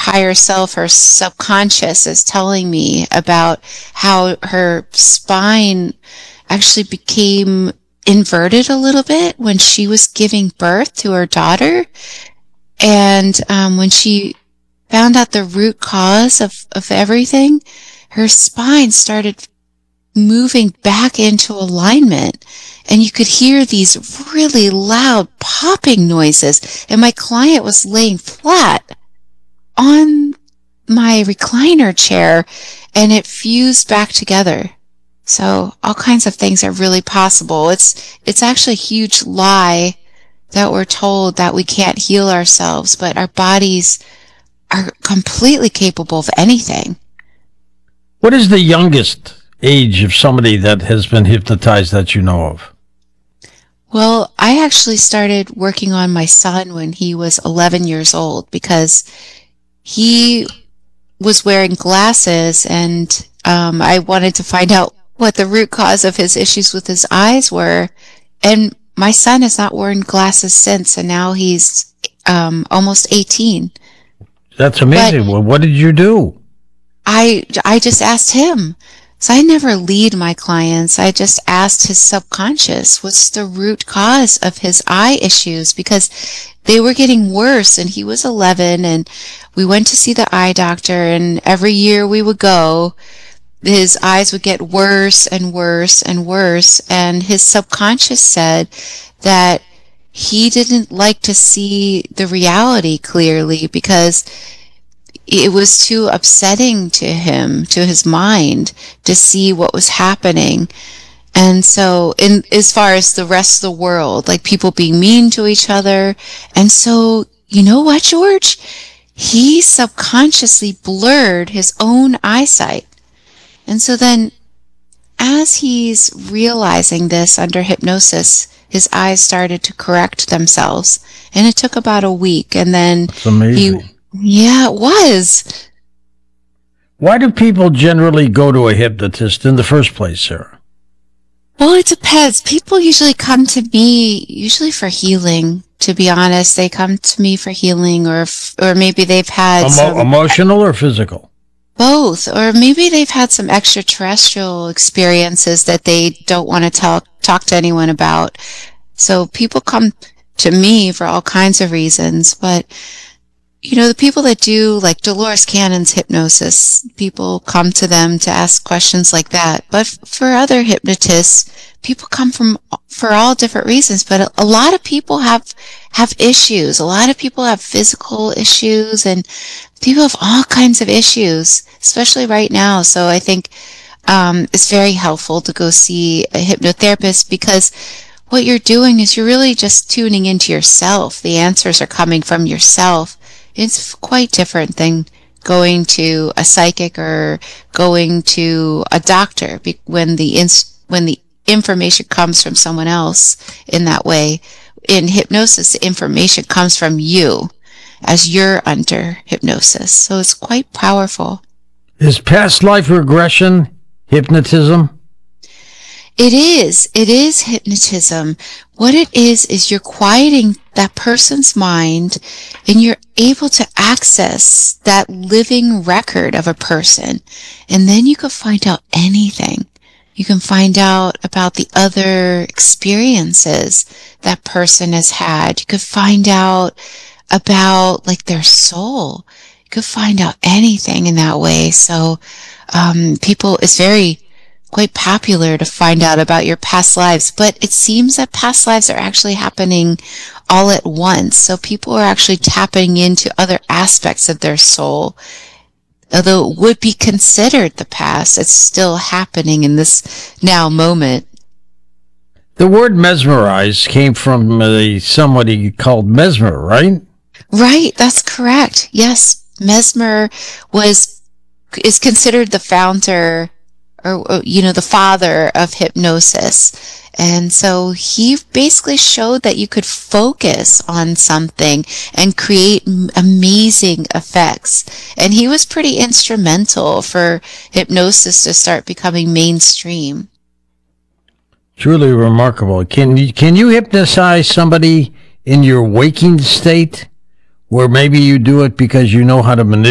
higher self, her subconscious, is telling me about how her spine actually became inverted a little bit when she was giving birth to her daughter. And when she found out the root cause of everything, her spine started moving back into alignment. And you could hear these really loud popping noises. And my client was laying flat on my recliner chair, and it fused back together. So all kinds of things are really possible. It's actually a huge lie that we're told that we can't heal ourselves, but our bodies are completely capable of anything. What is the youngest age of somebody that has been hypnotized that you know of? Well, I actually started working on my son when he was 11 years old because he was wearing glasses, and I wanted to find out what the root cause of his issues with his eyes were. And my son has not worn glasses since, and now he's almost 18. That's amazing. Well, what did you do? I just asked him. So I never lead my clients. I just asked his subconscious, what's the root cause of his eye issues? Because they were getting worse, and he was 11, and we went to see the eye doctor, and every year we would go, his eyes would get worse and worse and worse, and his subconscious said that he didn't like to see the reality clearly because it was too upsetting to him, to his mind, to see what was happening. And so as far as the rest of the world, like people being mean to each other. And so, you know what, George? He subconsciously blurred his own eyesight. And so then, as he's realizing this under hypnosis, his eyes started to correct themselves. And it took about a week. And then It's amazing. Yeah, it was. Why do people generally go to a hypnotist in the first place, Sarah? Well, it depends. People usually come to me usually for healing. To be honest, they come to me for healing, or maybe they've had Emotional or physical? both, or maybe they've had some extraterrestrial experiences that they don't want to talk to anyone about. So people come to me for all kinds of reasons, but you know, the people that do, like Dolores Cannon's hypnosis, people come to them to ask questions like that. But for other hypnotists, people come for all different reasons. But a lot of people have issues. A lot of people have physical issues, and people have all kinds of issues, especially right now. So I think it's very helpful to go see a hypnotherapist, because what you're doing is you're really just tuning into yourself. The answers are coming from yourself. It's quite different than going to a psychic or going to a doctor when the information comes from someone else in that way. In hypnosis, the information comes from you as you're under hypnosis. So it's quite powerful. Is past life regression hypnotism? It is. It is hypnotism. What it is you're quieting that person's mind, and you're able to access that living record of a person. And then you can find out anything. You can find out about the other experiences that person has had. You could find out about like their soul. You could find out anything in that way. So it's very quite popular to find out about your past lives, but it seems that past lives are actually happening all at once. So people are actually tapping into other aspects of their soul. Although it would be considered the past, it's still happening in this now moment. The word mesmerize came from somebody called Mesmer, right? Right, that's correct. Yes, Mesmer is considered the founder, or the father of hypnosis. And so he basically showed that you could focus on something and create amazing effects. And he was pretty instrumental for hypnosis to start becoming mainstream. Truly remarkable. Can you hypnotize somebody in your waking state, where maybe you do it because you know how to manipulate